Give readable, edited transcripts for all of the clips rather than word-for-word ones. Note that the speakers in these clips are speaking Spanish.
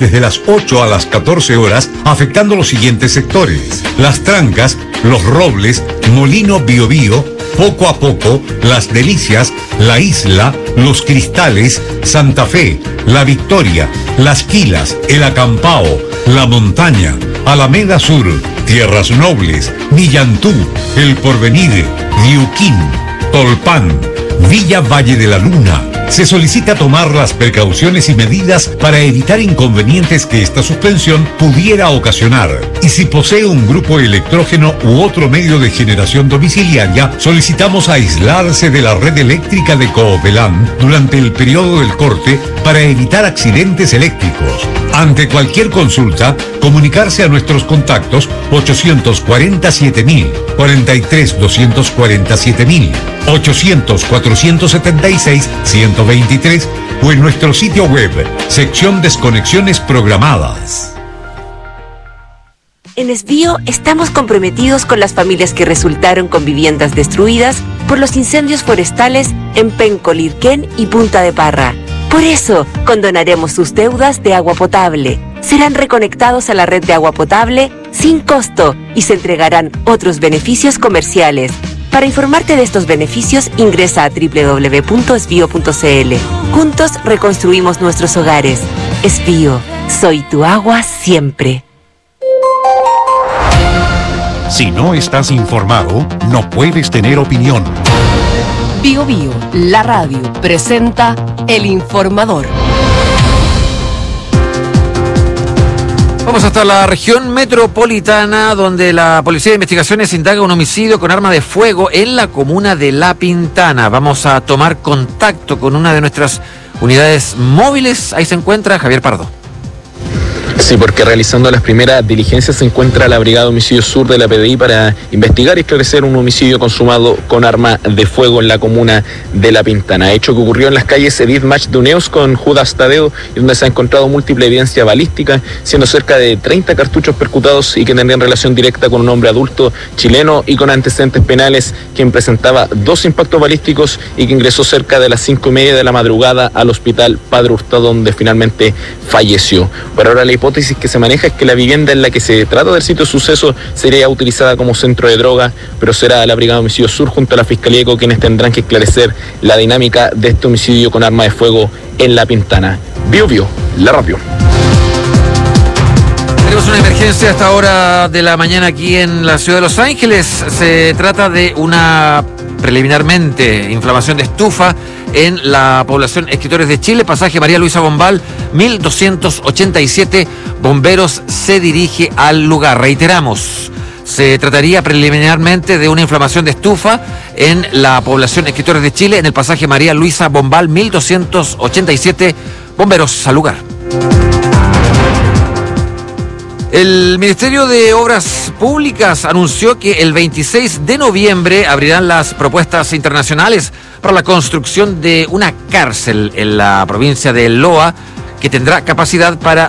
desde las 8 a las 14 horas, afectando los siguientes sectores: Las Trancas, Los Robles, Molino Biobío, Poco a Poco, Las Delicias, La Isla, Los Cristales, Santa Fe, La Victoria, Las Quilas, El Acampao, La Montaña, Alameda Sur, Tierras Nobles, Millantú, El Porvenir, Diuquín, Tolpan, Villa Valle de la Luna. Se solicita tomar las precauciones y medidas para evitar inconvenientes que esta suspensión pudiera ocasionar. Y si posee un grupo electrógeno u otro medio de generación domiciliaria, solicitamos aislarse de la red eléctrica de Coopelán durante el periodo del corte para evitar accidentes eléctricos. Ante cualquier consulta, comunicarse a nuestros contactos 847.000, 43-247.000, 800-476-123 o en nuestro sitio web, sección Desconexiones Programadas. En Esbío estamos comprometidos con las familias que resultaron con viviendas destruidas por los incendios forestales en Penco, Lirquén y Punta de Parra. Por eso, condonaremos sus deudas de agua potable. Serán reconectados a la red de agua potable sin costo y se entregarán otros beneficios comerciales. Para informarte de estos beneficios, ingresa a www.esbio.cl. Juntos reconstruimos nuestros hogares. Esbío, soy tu agua siempre. Si no estás informado, no puedes tener opinión. Bío Bío, la radio, presenta El Informador. Vamos hasta la región metropolitana, donde la Policía de Investigaciones indaga un homicidio con arma de fuego en la comuna de La Pintana. Vamos a tomar contacto con una de nuestras unidades móviles. Ahí se encuentra Javier Pardo. Sí, porque realizando las primeras diligencias se encuentra la Brigada de Homicidios Sur de la PDI para investigar y esclarecer un homicidio consumado con arma de fuego en la comuna de La Pintana. Hecho que ocurrió en las calles Edith Mach de Uneos con Judas Tadeo, y donde se ha encontrado múltiple evidencia balística, siendo cerca de 30 cartuchos percutados y que tendrían relación directa con un hombre adulto chileno y con antecedentes penales, quien presentaba 2 impactos balísticos y que ingresó cerca de las 5:30 de la madrugada al hospital Padre Hurtado, donde finalmente falleció. Por ahora la hipótesis que se maneja es que la vivienda en la que se trata del sitio de suceso sería utilizada como centro de droga, pero será la Brigada de Homicidios Sur junto a la Fiscalía ECO quienes tendrán que esclarecer la dinámica de este homicidio con arma de fuego en La Pintana. Bío Bío, la radio. Tenemos una emergencia a esta hora de la mañana aquí en la ciudad de Los Ángeles. Se trata de una, preliminarmente, inflamación de estufa en la población Escritores de Chile, pasaje María Luisa Bombal, 1287. Bomberos se dirige al lugar. Reiteramos, se trataría preliminarmente de una inflamación de estufa en la población Escritores de Chile, en el pasaje María Luisa Bombal, 1287. Bomberos al lugar. El Ministerio de Obras Públicas anunció que el 26 de noviembre abrirán las propuestas internacionales para la construcción de una cárcel en la provincia de Loa, que tendrá capacidad para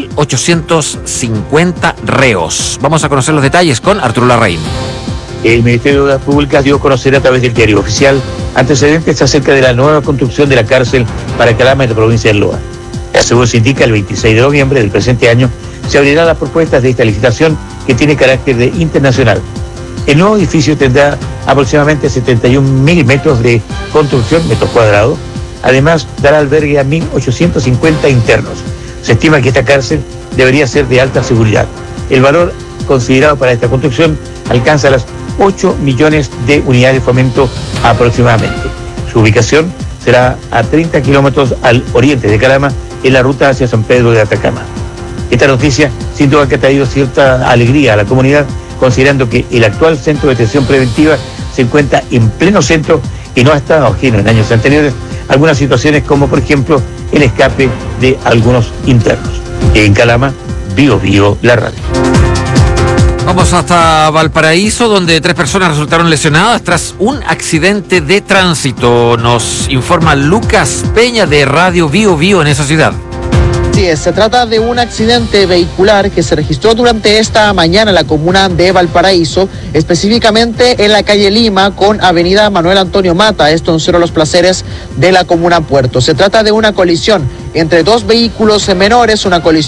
1.850 reos. Vamos a conocer los detalles con Arturo Larraín. El Ministerio de Obras Públicas dio a conocer a través del diario oficial antecedentes acerca de la nueva construcción de la cárcel para Calama en la provincia de Loa. Según se indica, el 26 de noviembre del presente año se abrirán las propuestas de esta licitación, que tiene carácter de internacional. El nuevo edificio tendrá aproximadamente 71.000 metros de construcción, metros cuadrados. Además, dará albergue a 1.850 internos. Se estima que esta cárcel debería ser de alta seguridad. El valor considerado para esta construcción alcanza las 8 millones de unidades de fomento aproximadamente. Su ubicación será a 30 kilómetros al oriente de Calama, en la ruta hacia San Pedro de Atacama. Esta noticia sin duda que ha traído cierta alegría a la comunidad, considerando que el actual centro de detención preventiva se encuentra en pleno centro y no ha estado ajeno en años anteriores a algunas situaciones como por ejemplo el escape de algunos internos. En Calama, Bío Bío, la radio. Vamos hasta Valparaíso, donde 3 personas resultaron lesionadas tras un accidente de tránsito. Nos informa Lucas Peña de Radio Bío Bío en esa ciudad. Así es, se trata de un accidente vehicular que se registró durante esta mañana en la comuna de Valparaíso, específicamente en la calle Lima con avenida Manuel Antonio Mata, esto en Cerro Los Placeres de la comuna Puerto. Se trata de una colisión entre 2 vehículos menores, una colisión